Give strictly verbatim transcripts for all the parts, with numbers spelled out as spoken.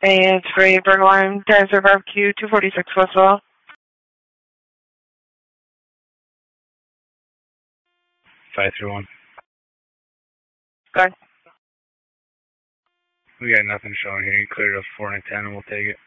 Hey, it's Ray Burgoyne, Dinosaur Barbecue, two forty-six Westwell. five three one. Go ahead. We got nothing showing here. You cleared up four and a ten, and we'll take it.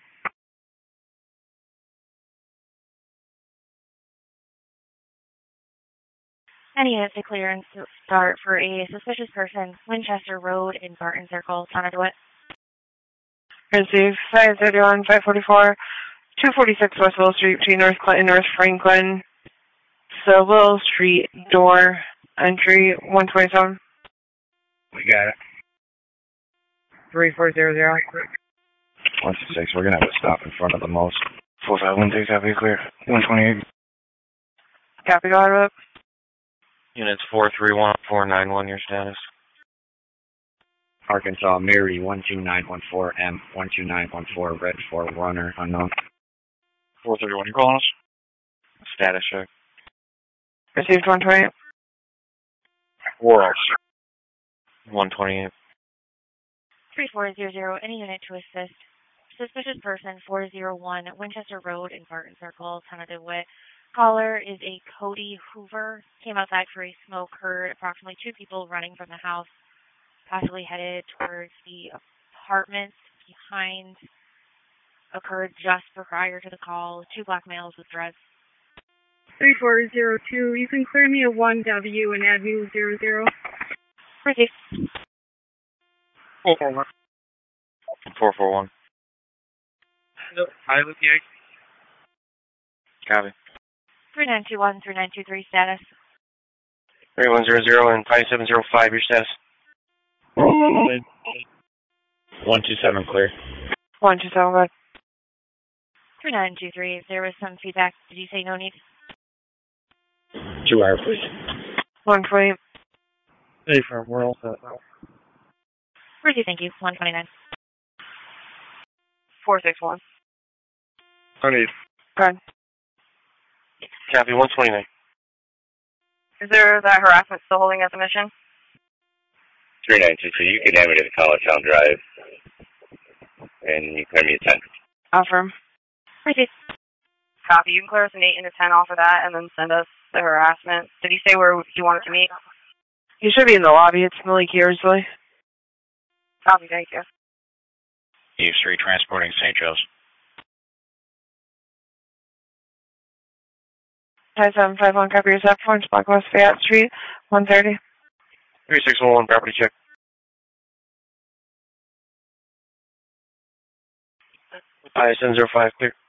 Any units to clearance start for a suspicious person, Winchester Road in Barton Circle, Town of DeWitt. Receive five thirty-one, five forty-four, two forty-six Westwell Street between North Clinton, North Franklin, Silville Street, door, entry, one twenty-seven. We got it. three four zero zero. one two six, we're going to have to stop in front of the most. four five one six, copy, clear. one twenty-eight. Copy, go ahead. Units four three one, four nine one, your status. Arkansas, Mary, one two nine one four M, one two nine one four, red four, runner, unknown. four thirty-one, you calling us? Status check. Received one twenty-eight. Four officer. one twenty-eight. three four zero zero, any unit to assist. Suspicious person, four zero one, Winchester Road in Barton Circle, Town of DeWitt. Caller is a Cody Hoover. Came outside for a smoke, heard approximately two people running from the house, possibly headed towards the apartments behind. Occurred just prior to the call. Two black males with dreads. three four zero two, you can clear me a one W and add me zero zero. Received. four four one. four four one. Nope. Hi, with you. Copy. three nine two one, three nine two three, status. three one zero zero and five seven zero five, your status. one two seven, clear. one two seven, go ahead. three nine two three, there was some feedback. Did you say no need? Two hour, please. one twenty. Hey, firm, we're all set. Received, thank you. one twenty-nine. four six one. I need. Go ahead. Copy, one twenty-nine. Is there that harassment still holding at the mission? three nine two two, you can add me to the College Town Drive, and you clear me a ten. Affirm. Received. Copy. You can clear us an eight and a ten off of that, and then send us the harassment. Did he say where you wanted to meet? He should be in the lobby. It's Millie Kearsley. Copy. Thank you. Eve three, transporting Saint Joe's. five seven five one, copy yourself. Orange Block West Fayette Street, one thirty. three six one one, property check. five seven zero five, clear.